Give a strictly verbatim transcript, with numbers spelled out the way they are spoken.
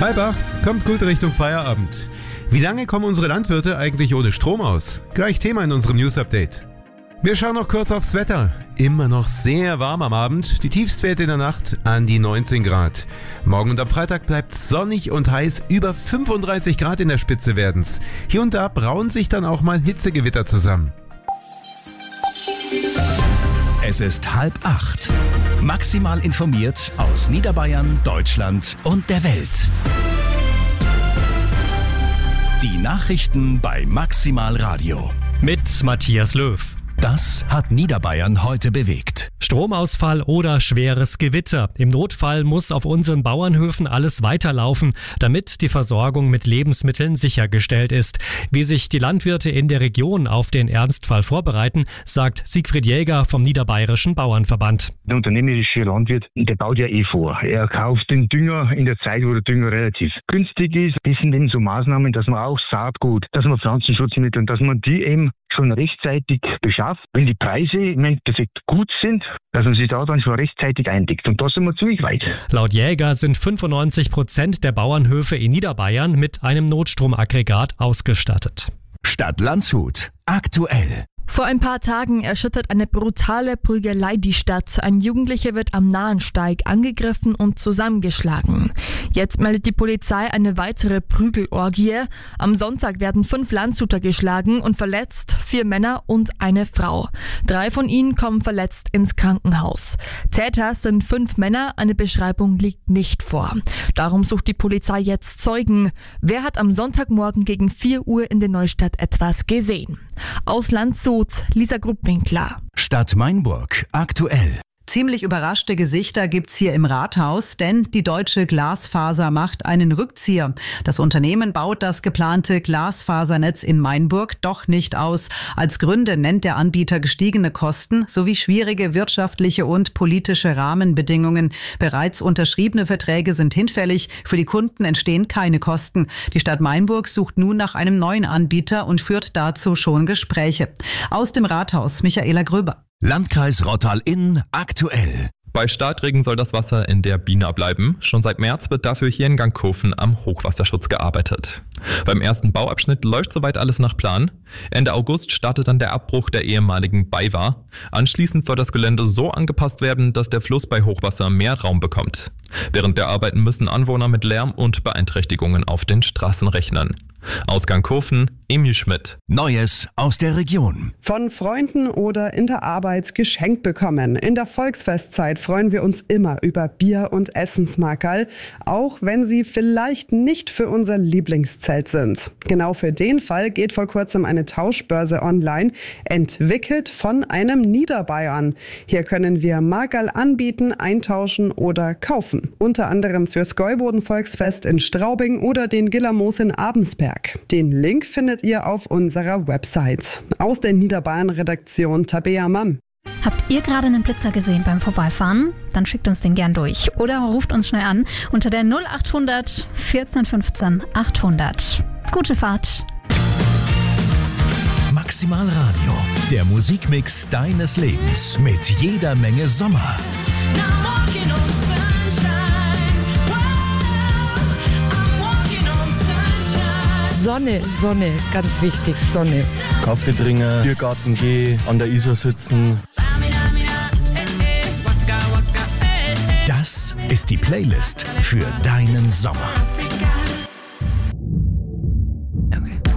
Halb acht, kommt gut Richtung Feierabend. Wie lange kommen unsere Landwirte eigentlich ohne Strom aus? Gleich Thema in unserem News-Update. Wir schauen noch kurz aufs Wetter. Immer noch sehr warm am Abend. Die Tiefstwerte in der Nacht an die neunzehn Grad. Morgen und am Freitag bleibt sonnig und heiß. Über fünfunddreißig Grad in der Spitze werden's. Hier und da brauen sich dann auch mal Hitzegewitter zusammen. Es ist halb acht. Maximal informiert aus Niederbayern, Deutschland und der Welt. Die Nachrichten bei Maximal Radio. Mit Matthias Löw. Das hat Niederbayern heute bewegt. Stromausfall oder schweres Gewitter. Im Notfall muss auf unseren Bauernhöfen alles weiterlaufen, damit die Versorgung mit Lebensmitteln sichergestellt ist. Wie sich die Landwirte in der Region auf den Ernstfall vorbereiten, sagt Siegfried Jäger vom Niederbayerischen Bauernverband. Der unternehmerische Landwirt, der baut ja eh vor. Er kauft den Dünger in der Zeit, wo der Dünger relativ günstig ist. Das sind eben so Maßnahmen, dass man auch Saatgut, dass man Pflanzenschutzmittel und dass man die eben schon rechtzeitig beschafft. Wenn die Preise im Endeffekt gut sind, dass man sich da dann schon rechtzeitig eindeckt. Und da sind wir ziemlich weit. Laut Jäger sind fünfundneunzig Prozent der Bauernhöfe in Niederbayern mit einem Notstromaggregat ausgestattet. Stadt Landshut. Aktuell. Vor ein paar Tagen erschüttert eine brutale Prügelei die Stadt. Ein Jugendlicher wird am Nahensteig angegriffen und zusammengeschlagen. Jetzt meldet die Polizei eine weitere Prügelorgie. Am Sonntag werden fünf Landshuter geschlagen und verletzt, vier Männer und eine Frau. Drei von ihnen kommen verletzt ins Krankenhaus. Täter sind fünf Männer, eine Beschreibung liegt nicht vor. Darum sucht die Polizei jetzt Zeugen. Wer hat am Sonntagmorgen gegen vier Uhr in der Neustadt etwas gesehen? Aus Landshut, Lisa Gruppwinkler. Stadt Mainburg. Aktuell. Ziemlich überraschte Gesichter gibt's hier im Rathaus, denn die Deutsche Glasfaser macht einen Rückzieher. Das Unternehmen baut das geplante Glasfasernetz in Mainburg doch nicht aus. Als Gründe nennt der Anbieter gestiegene Kosten sowie schwierige wirtschaftliche und politische Rahmenbedingungen. Bereits unterschriebene Verträge sind hinfällig, für die Kunden entstehen keine Kosten. Die Stadt Mainburg sucht nun nach einem neuen Anbieter und führt dazu schon Gespräche. Aus dem Rathaus Michaela Gröber. Landkreis Rottal-Inn aktuell. Bei Starkregen soll das Wasser in der Bina bleiben. Schon seit März wird dafür hier in Gangkofen am Hochwasserschutz gearbeitet. Beim ersten Bauabschnitt läuft soweit alles nach Plan. Ende August startet dann der Abbruch der ehemaligen Beiwa. Anschließend soll das Gelände so angepasst werden, dass der Fluss bei Hochwasser mehr Raum bekommt. Während der Arbeiten müssen Anwohner mit Lärm und Beeinträchtigungen auf den Straßen rechnen. Aus Gangkofen, Emil Schmidt. Neues aus der Region. Von Freunden oder in der Arbeit geschenkt bekommen. In der Volksfestzeit freuen wir uns immer über Bier- und Essensmarkerl, auch wenn sie vielleicht nicht für unser Lieblingszelt sind. Genau für den Fall geht vor kurzem eine Tauschbörse online, entwickelt von einem Niederbayern. Hier können wir Markerl anbieten, eintauschen oder kaufen. Unter anderem fürs Gäuboden-Volksfest in Straubing oder den Gillermoos in Abensberg. Den Link findet ihr auf unserer Website. Aus der Niederbayern-Redaktion Tabea Mamm. Habt ihr gerade einen Blitzer gesehen beim Vorbeifahren? Dann schickt uns den gern durch oder ruft uns schnell an unter der null achthundert vierzehn fünfzehn achthundert. Gute Fahrt! Maximal Radio, der Musikmix deines Lebens mit jeder Menge Sommer. Sonne, Sonne, ganz wichtig, Sonne. Kaffee trinken, Biergarten gehen, an der Isar sitzen. Das ist die Playlist für deinen Sommer. Okay.